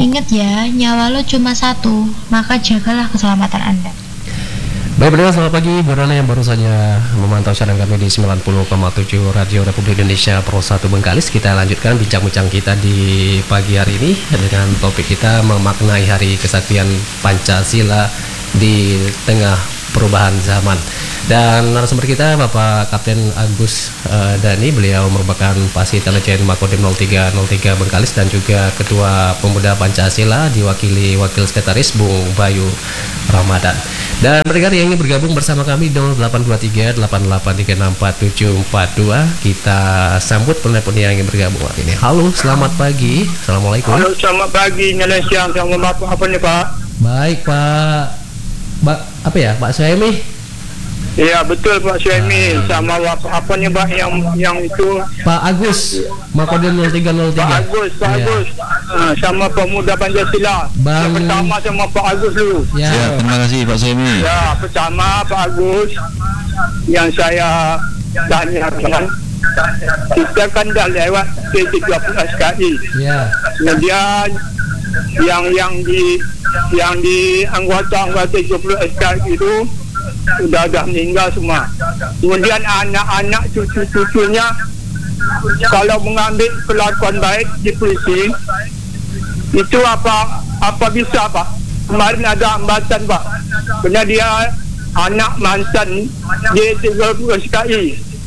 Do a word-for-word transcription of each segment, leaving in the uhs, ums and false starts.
Ingat ya, nyawa lo cuma satu, maka jagalah keselamatan Anda. Baik pendengar, selamat pagi. Berana yang baru saja memantau siaran kami di sembilan puluh koma tujuh Radio Republik Indonesia Pro satu Bengkalis. Kita lanjutkan bincang-bincang kita di pagi hari ini dengan topik kita memaknai Hari Kesaktian Pancasila di tengah perubahan zaman. Dan narasumber kita Bapak Kapten Agus uh, Dhani, beliau merupakan Pasir Intelijen Makodim nol tiga nol tiga Bengkalis dan juga Ketua Pemuda Pancasila, diwakili Wakil Sekretaris Bung Bayu Ramadan. Dan pendengar yang ingin bergabung bersama kami nol delapan dua tiga delapan delapan tiga enam empat tujuh empat dua, kita sambut penelpon yang ingin bergabung hari ini. Halo, selamat pagi. Assalamualaikum. Halo, selamat pagi. Nyalain siang, siang apa apa nih Pak? Baik Pak. Ba apa ya Pak Suhaimi? Iya betul Pak Suhaimi, ah. sama apa, apa nih Pak yang yang itu? Pak Agus, Makodim nol tiga nol tiga. Pak Agus, Pak ya. Agus, uh, sama Pemuda Pancasila. Bang... Yang pertama sama Pak Agus dulu. Ya, ya terima kasih Pak Suhaimi. Ya, pertama Pak Agus, yang saya tanyakan, kita kan dah lewat P tiga puluh S K I. Ya. Kemudian yang yang di yang di anggota-anggota tiga puluh S K I itu sudah dah meninggal semua. Kemudian anak-anak cucu-cucunya kalau mengambil kelakuan baik di polisi itu apa apa bisa Pak? Kemarin ada hambatan Pak, karena dia anak mantan di tiga puluh S K I.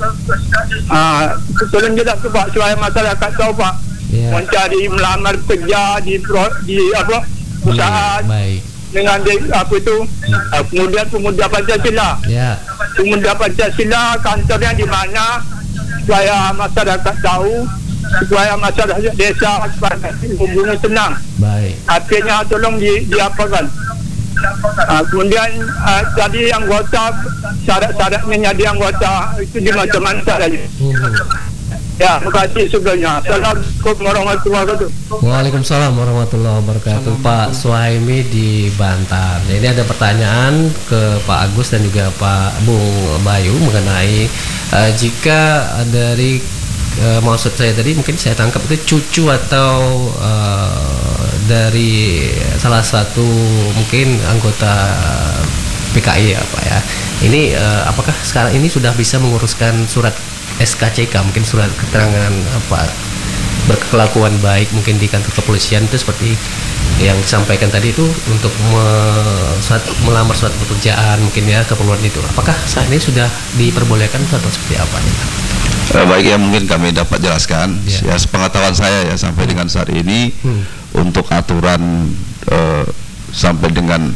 Ah, tolong jelas tu Pak supaya masyarakat tahu Pak. Yeah. Mencari melamar kerja di di apa perusahaan. Baik. Dengan de, apa itu uh, kemudian Pemuda Pancasila. Ya. Pemuda Pancasila kantornya di mana supaya masyarakat tahu, supaya masyarakat desa supaya hubungan senang. Baik. Artinya tolong di diapakan. Uh, kemudian uh, tadi anggota syarat-syaratnya jadi anggota itu di macam-macam tadi. Uh-huh. Ya, terima kasih sebelumnya. Assalamualaikum warahmatullahi wabarakatuh. Waalaikumsalam warahmatullahi wabarakatuh. Pak Suhaimi di Bantar. Ini ada pertanyaan ke Pak Agus dan juga Pak Bung Bayu mengenai uh, jika dari uh, maksud saya tadi mungkin saya tangkap itu cucu atau uh, dari salah satu mungkin anggota P K I ya Pak ya. Ini uh, apakah sekarang ini sudah bisa menguruskan surat S K C K, mungkin surat keterangan apa berkelakuan baik mungkin di kantor kepolisian itu seperti yang disampaikan tadi itu untuk me, suat, melamar suatu pekerjaan mungkin ya keperluan itu. Apakah saat ini sudah diperbolehkan atau seperti apa? Eh, baik ya, mungkin kami dapat jelaskan ya, ya sepengetahuan saya ya sampai dengan saat ini hmm. untuk aturan eh, sampai dengan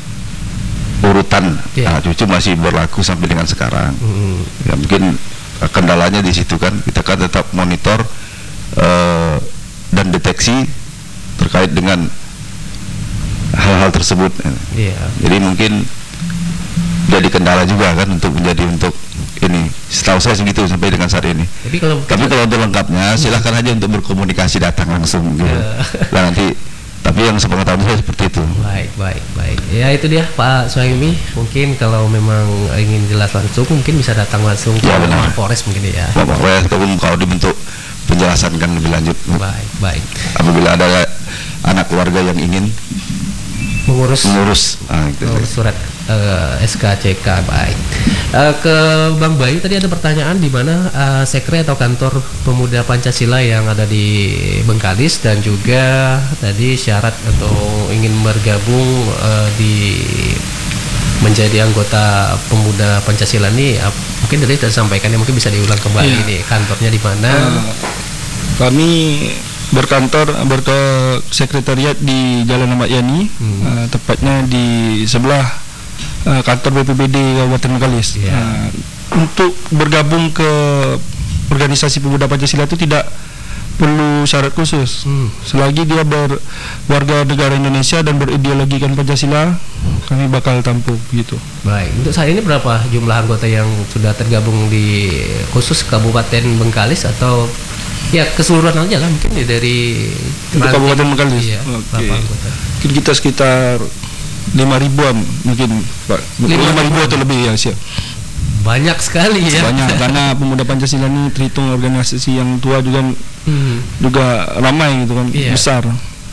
urutan yeah. nah, cucu masih berlaku sampai dengan sekarang. Hmm. Ya mungkin kendalanya di situ kan, kita kan tetap monitor uh, dan deteksi terkait dengan hal-hal tersebut. Yeah. Jadi mungkin jadi kendala juga kan untuk menjadi untuk ini. Setahu saya segitu sampai dengan saat ini. Tapi kalau, Tapi kalau untuk lengkapnya silahkan aja untuk berkomunikasi datang langsung gitu. Yeah. Dan nanti tapi yang sepengetahuan saya seperti itu. Baik, baik, baik. Ya itu dia Pak Suhaimi. Mungkin kalau memang ingin jelas langsung, mungkin bisa datang langsung ke ya, Polres mungkin ya. Pak Polres, kalau dibentuk penjelasan kan lebih lanjut. Baik, baik. Apabila ada anak keluarga yang ingin mengurus, mengurus, nah, itu mengurus surat uh, S K C K, baik. Uh, ke Bang Bayu tadi ada pertanyaan di mana uh, sekre atau kantor Pemuda Pancasila yang ada di Bengkalis dan juga tadi syarat atau ingin bergabung uh, di menjadi anggota Pemuda Pancasila ini uh, mungkin tadi sudah disampaikan ya, mungkin bisa diulang kembali yeah. nih kantornya di mana? Uh, kami berkantor berke sekretariat di Jalan Ahmad Yani, hmm. uh, tepatnya di sebelah Uh, kantor B P B D Kabupaten Bengkalis. Yeah. Uh, untuk bergabung ke organisasi Pemuda Pancasila itu tidak perlu syarat khusus. Hmm. Selagi dia berwarga negara Indonesia dan berideologikan Pancasila, kami bakal tampung gitu. Baik. Untuk saat ini berapa jumlah anggota yang sudah tergabung di khusus Kabupaten Bengkalis atau ya keseluruhan aja lah mungkin ya dari untuk Kabupaten Bengkalis? Iya, okay. Mungkin kita sekitar lima ribuan mungkin Pak, lima ribu atau lebih ya siap. Banyak sekali ya. Banyak karena Pemuda Pancasila ini terhitung organisasi yang tua juga hmm. juga ramai gitu kan, yeah. besar.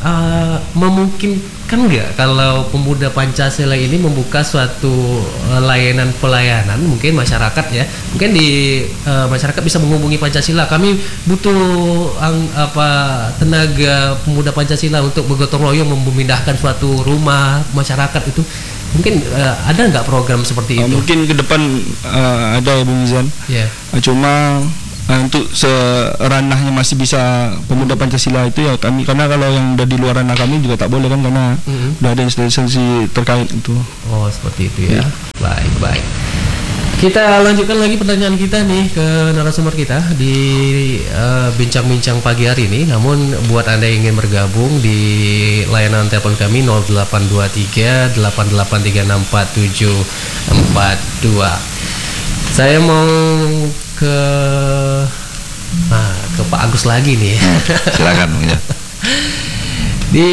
uh, memungkinkan nggak kalau pemuda Pancasila ini membuka suatu uh, layanan pelayanan mungkin masyarakat ya, mungkin di uh, masyarakat bisa menghubungi Pancasila, kami butuh ang, apa tenaga pemuda Pancasila untuk bergotong royong memindahkan suatu rumah masyarakat itu, mungkin uh, ada nggak program seperti Uh, itu? mungkin ke depan uh, ada ya Bung Izan. Yeah. Uh, cuma uh, untuk seranahnya masih bisa pemuda Pancasila itu ya kami, karena kalau yang udah di luar ranah kami juga tak boleh kan, karena Mm-hmm. udah ada instansi terkait itu. Oh seperti itu ya. Baik baik. Kita lanjutkan lagi pertanyaan kita nih ke narasumber kita di uh, bincang-bincang pagi hari ini. Namun buat Anda yang ingin bergabung di layanan telepon kami nol delapan dua tiga delapan delapan tiga enam empat tujuh empat dua. Saya mau ke nah, ke Pak Agus lagi nih. Silakan ya. Di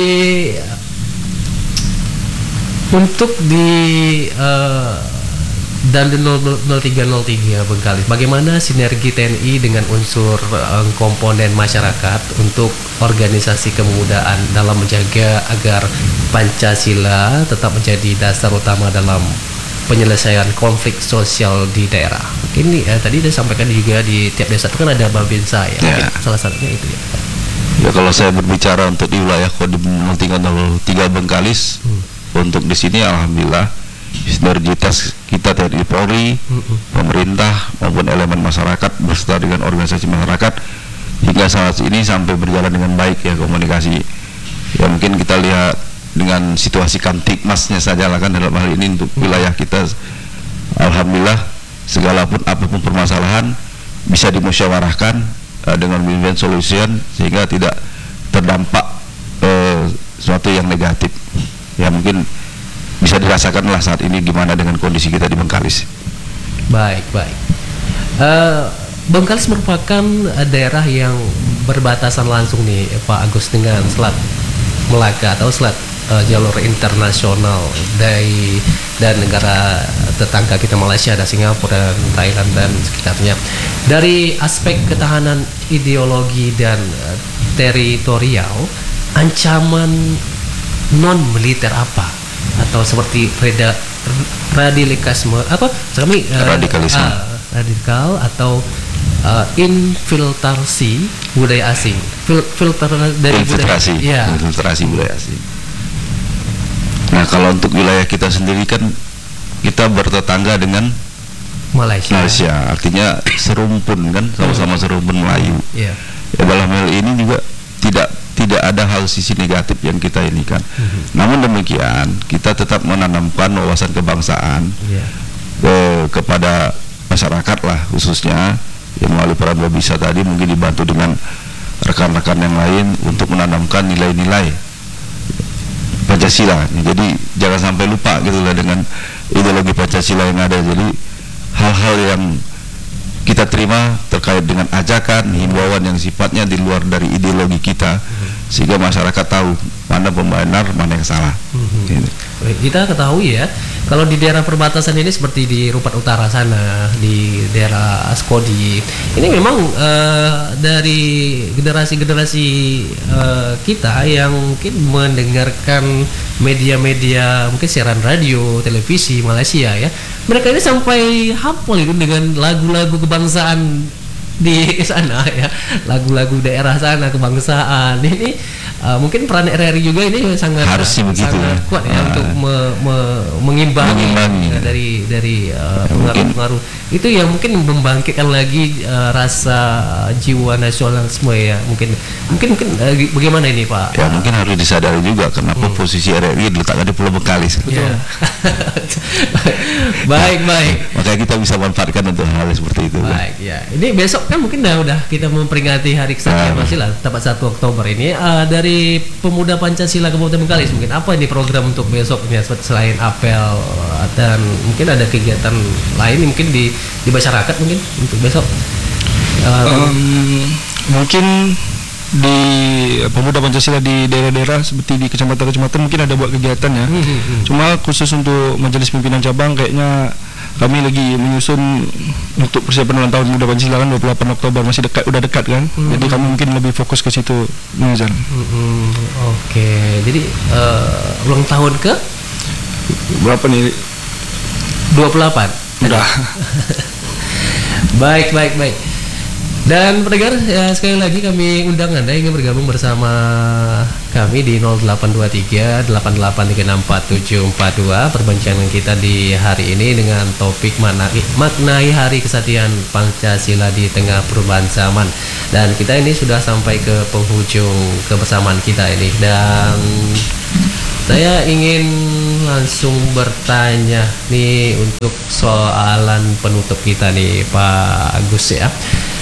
untuk di uh, dan di nol tiga nol tiga Bengkalis, bagaimana sinergi T N I dengan unsur uh, komponen masyarakat untuk organisasi kemudaan dalam menjaga agar Pancasila tetap menjadi dasar utama dalam penyelesaian konflik sosial di daerah. Ini eh, tadi saya sampaikan juga di tiap desa itu kan ada Babinsa ya, Ya. mungkin salah satunya itu ya. Ya kalau saya berbicara untuk di wilayah Kodim nol tiga nol tiga Bengkalis, hmm. untuk di sini alhamdulillah sinergitas kita T N I Polri, hmm. pemerintah maupun elemen masyarakat beserta dengan organisasi masyarakat hingga saat ini sampai berjalan dengan baik ya komunikasi. Ya mungkin kita lihat dengan situasi Kamtipmasnya saja lah kan dalam hal ini untuk wilayah kita, alhamdulillah segala pun apapun permasalahan bisa dimusyawarahkan uh, dengan win-win solution sehingga tidak terdampak uh, sesuatu yang negatif. Ya mungkin bisa dirasakan lah saat ini gimana dengan kondisi kita di Bengkalis. Baik baik. Uh, Bengkalis merupakan uh, daerah yang berbatasan langsung nih Pak Agus dengan Selat Melaka atau Selat uh, jalur internasional dari dan negara tetangga kita Malaysia, ada Singapura dan Thailand dan sekitarnya. Dari aspek ketahanan ideologi dan uh, teritorial, ancaman non militer apa atau seperti reda, radikalisme apa kami uh, Radikalisme. uh, radikal atau uh, infiltrasi budaya asing, Fil, filter dari Infiltrasi, budaya, ya. infiltrasi budaya asing. Nah kalau untuk wilayah kita sendiri kan kita bertetangga dengan Malaysia. Malaysia, artinya serumpun kan, sama-sama serumpun Melayu. Ya. Ya dalam hal ini juga tidak tidak ada hal sisi negatif yang kita ini kan. Mm-hmm. Namun demikian kita tetap menanamkan wawasan kebangsaan Ya. ke, kepada masyarakat lah khususnya yang melalui peran Babinsa tadi mungkin dibantu dengan rekan-rekan yang lain untuk menanamkan nilai-nilai Pancasila. Jadi jangan sampai lupa gitu lah dengan ideologi Pancasila yang ada. Jadi hal-hal yang kita terima terkait dengan ajakan, himbauan yang sifatnya di luar dari ideologi kita, sehingga masyarakat tahu mana pembenar, mana yang salah. Mm-hmm. Gitu. Kita ketahui ya, kalau di daerah perbatasan ini seperti di Rupat Utara sana, di daerah Askodi, ini memang uh, dari generasi-generasi uh, kita yang mungkin mendengarkan media-media, mungkin siaran radio, televisi Malaysia ya, mereka ini sampai hafal itu dengan lagu-lagu kebangsaan di sana ya, lagu-lagu daerah sana kebangsaan ini. Uh, mungkin peran R R I juga ini sangat Harusnya begitu, sangat ya. kuat ya Ah. untuk me, me, mengimbangi, Mengimbangi. ya, dari dari uh, Ya, pengaruh-pengaruh itu yang mungkin membangkitkan lagi uh, rasa jiwa nasionalisme ya, mungkin mungkin mungkin uh, bagaimana ini Pak? Ya mungkin harus disadari juga kenapa hmm. posisi R R I diletakkan di Pulau Bengkalis. Ya. baik baik. Makanya kita bisa manfaatkan untuk hal seperti itu. Baik ya. Ini besok kan mungkin dah udah kita memperingati Hari Kesaktian Nah. Pancasila tepat satu Oktober ini. Uh, dari Pemuda Pancasila Kabupaten Bengkalis mungkin apa ini program untuk besoknya selain apel uh, dan mungkin ada kegiatan lain mungkin di di masyarakat mungkin untuk besok. Uh, Um, mungkin di Pemuda Pancasila di daerah-daerah seperti di kecamatan-kecamatan mungkin ada buat kegiatan ya. Hmm, hmm, hmm. Cuma khusus untuk Majelis Pimpinan Cabang kayaknya kami lagi menyusun untuk persiapan ulang tahun Muda Pancasila kan dua puluh delapan Oktober, masih dekat, udah dekat kan. Hmm. Jadi kami mungkin lebih fokus ke situ, Mizan. Hmm, Oke, okay. Jadi uh, ulang tahun ke berapa nih? dua puluh delapan. Udah. Baik, baik, baik. Dan pendengar, ya, sekali lagi kami undang Anda ingin bergabung bersama kami di nol delapan dua tiga delapan delapan tiga enam empat tujuh empat dua. Perbincangan kita di hari ini dengan topik maknai, maknai Hari Kesatuan Pancasila di tengah perubahan zaman. Dan kita ini sudah sampai ke penghujung kebersamaan kita ini. Dan saya ingin langsung bertanya nih untuk soalan penutup kita nih Pak Agus ya.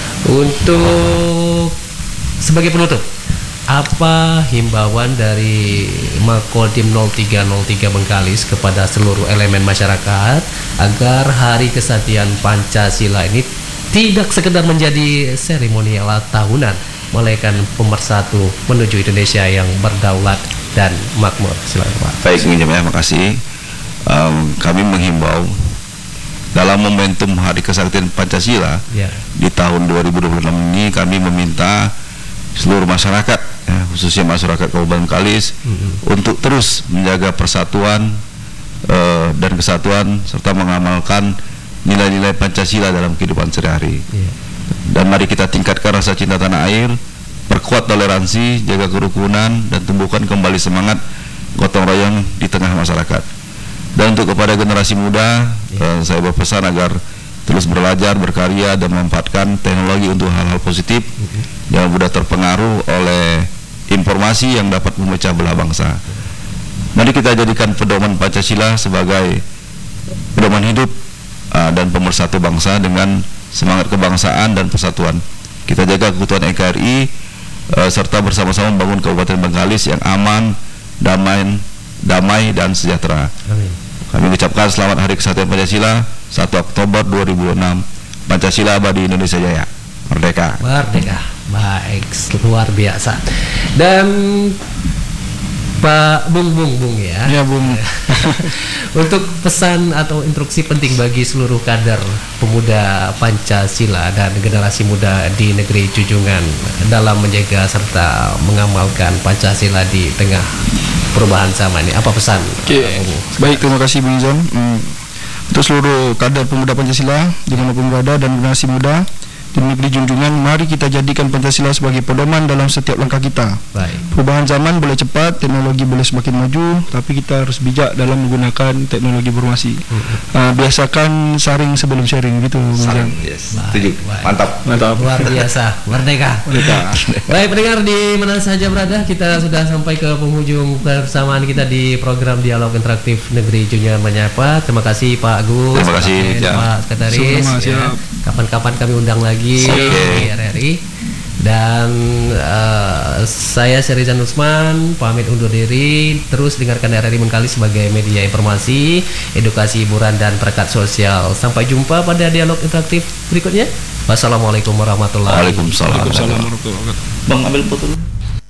Untuk sebagai penutup, apa himbauan dari Makodim nol tiga nol tiga Bengkalis kepada seluruh elemen masyarakat agar Hari Kesatuan Pancasila ini tidak sekedar menjadi seremonial tahunan, melainkan pemersatu menuju Indonesia yang berdaulat dan makmur? Silakan Pak. Baik, terima kasih. Um, kami menghimbau dalam momentum Hari Kesatuan Pancasila ya, di tahun dua ribu dua puluh enam ini kami meminta seluruh masyarakat, ya, khususnya masyarakat Kabupaten Bengkalis, mm-hmm. untuk terus menjaga persatuan uh, dan kesatuan serta mengamalkan nilai-nilai Pancasila dalam kehidupan sehari-hari. Yeah. Dan mari kita tingkatkan rasa cinta tanah air, perkuat toleransi, jaga kerukunan, dan tumbuhkan kembali semangat gotong royong di tengah masyarakat. Dan untuk kepada generasi muda, yeah. uh, saya berpesan agar terus belajar, berkarya, dan memanfaatkan teknologi untuk hal-hal positif, mm-hmm. jangan mudah terpengaruh oleh informasi yang dapat memecah belah bangsa. Mari kita jadikan pedoman Pancasila sebagai pedoman hidup uh, dan pemersatu bangsa dengan semangat kebangsaan dan persatuan. Kita jaga keutuhan N K R I uh, serta bersama-sama membangun Kabupaten Bengkalis yang aman, damai, damai dan sejahtera. Amin. Kami ucapkan selamat Hari Kesatuan Pancasila satu Oktober dua ribu enam. Pancasila abadi, Indonesia Jaya. Merdeka. Merdeka. Baik, luar biasa. Dan Pak Bung Bung Bung ya. Ya Bung. Untuk pesan atau instruksi penting bagi seluruh kader pemuda Pancasila dan generasi muda di negeri Junjungan dalam menjaga serta mengamalkan Pancasila di tengah perubahan zaman ini, apa pesan? Oke, baik, terima kasih Bung Izan. Hmm. Untuk seluruh kader pemuda Pancasila dimanapun berada dan generasi muda di negeri Junjungan, mari kita jadikan Pancasila sebagai pedoman dalam setiap langkah kita. Baik. Perubahan zaman boleh cepat, teknologi boleh semakin maju, tapi kita harus bijak dalam menggunakan teknologi informasi. Mm-hmm. uh, biasakan saring sebelum sharing, gitu. Saring, yes. Setuju. Mantap. Mantap. Luar biasa. Merdeka. Merdeka. Baik pendengar di mana saja berada, kita sudah sampai ke penghujung persamaan kita di program Dialog Interaktif Negeri Junjungan Menyapa. Terima kasih Pak Agus. Terima kasih Pak, ya. Pak Sekretaris. Ya. Kapan-kapan kami undang lagi di R R I. Dan uh, saya Syahrizan Usman pamit undur diri. Terus dengarkan R R I Bengkalis sebagai media informasi, edukasi, hiburan, dan perekat sosial. Sampai jumpa pada dialog interaktif berikutnya. Wassalamualaikum warahmatullahi wabarakatuh. Waalaikumsalam warahmatullahi wabarakatuh. Bang, ambil foto.